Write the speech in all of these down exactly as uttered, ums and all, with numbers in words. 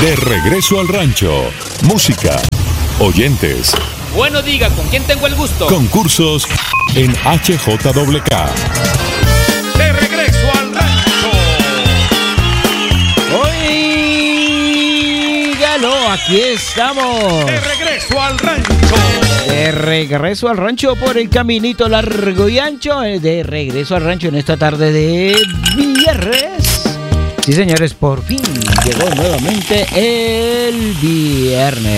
De regreso al rancho. Música, oyentes, Bueno, diga, ¿con quién tengo el gusto? concursos en H J W K. De regreso al rancho. Óigalo, aquí estamos. De regreso al rancho. De regreso al rancho por el caminito largo y ancho. De regreso al rancho en esta tarde de viernes. Sí, señores, por fin llegó nuevamente el viernes.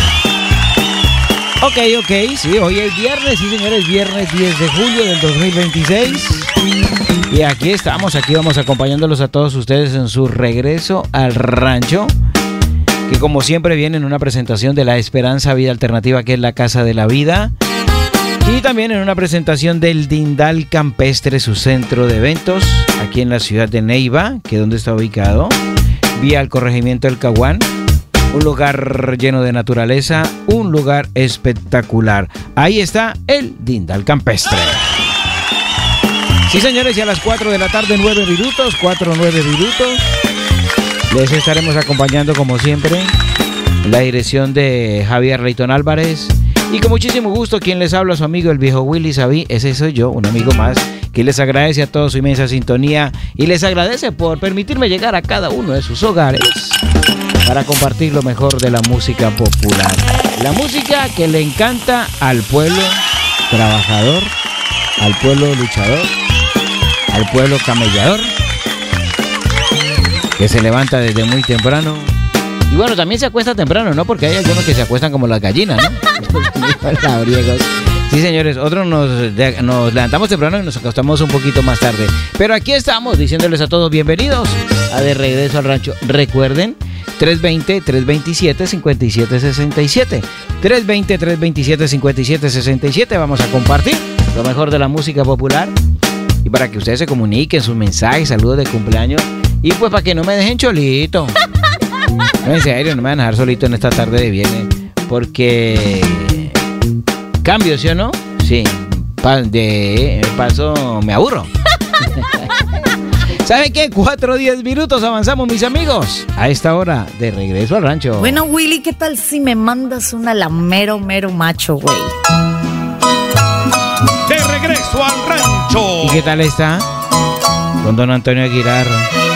Ok, ok, sí, hoy es viernes, sí, señores, viernes diez de julio del dos mil veintiséis. Y aquí estamos, aquí vamos acompañándolos a todos ustedes en su regreso al rancho, que como siempre viene en una presentación de la Esperanza Vida Alternativa, que es la Casa de la Vida, y también en una presentación del Dindal Campestre, su centro de eventos, aquí en la ciudad de Neiva, que es donde está ubicado, vía el corregimiento del Caguán. Un lugar lleno de naturaleza, un lugar espectacular. Ahí está el Dindal Campestre. Sí, señores, y a las cuatro de la tarde, nueve minutos, cuatro, nueve minutos, les estaremos acompañando como siempre en la dirección de Javier Leighton Álvarez. Y con muchísimo gusto, quien les habla, su amigo el viejo Willy Sabí. Ese soy yo, un amigo más, que les agradece a todos su inmensa sintonía y les agradece por permitirme llegar a cada uno de sus hogares para compartir lo mejor de la música popular. La música que le encanta al pueblo trabajador, al pueblo luchador, al pueblo camellador, que se levanta desde muy temprano. Y bueno, también se acuesta temprano, ¿no? Porque hay algunos que se acuestan como las gallinas, ¿no? Labriegos. Sí, señores, otros nos, de, nos levantamos temprano y nos acostamos un poquito más tarde. Pero aquí estamos diciéndoles a todos bienvenidos a De Regreso al Rancho. Recuerden, tres dos cero, tres dos siete, cinco siete seis siete. tres dos cero, tres dos siete, cinco siete seis siete. Vamos a compartir lo mejor de la música popular. Y para que ustedes se comuniquen sus mensajes, saludos de cumpleaños. Y pues para que no me dejen cholito. No, en serio, no me van a dejar solito en esta tarde de viernes. Porque... cambio, ¿sí o no? Sí. Pa de paso me aburro. ¿Sabe qué? Cuatro, diez minutos avanzamos, mis amigos. A esta hora, de regreso al rancho. Bueno, Willy, ¿qué tal si me mandas una la mero, mero macho, güey? De regreso al rancho. ¿Y qué tal está? Con don Antonio Aguilar.